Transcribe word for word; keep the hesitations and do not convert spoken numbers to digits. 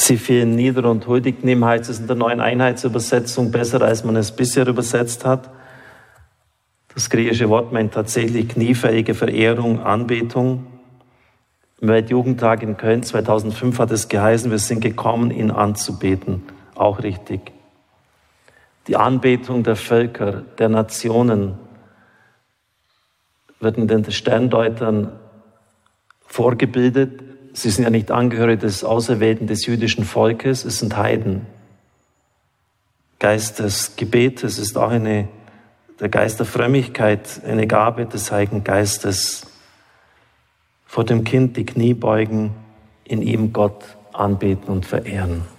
Sie fielen nieder und huldigten ihm, heißt es in der neuen Einheitsübersetzung, besser als man es bisher übersetzt hat. Das griechische Wort meint tatsächlich kniefähige Verehrung, Anbetung. Im Weltjugendtag in Köln zweitausendfünf hat es geheißen, wir sind gekommen, ihn anzubeten. Auch richtig. Die Anbetung der Völker, der Nationen wird in den Sterndeutern vorgebildet. Sie sind ja nicht Angehörige des Auserwählten des jüdischen Volkes, es sind Heiden. Geist des Gebetes ist auch eine, der Geist der Frömmigkeit, eine Gabe des Heiligen Geistes. Vor dem Kind die Knie beugen, in ihm Gott anbeten und verehren.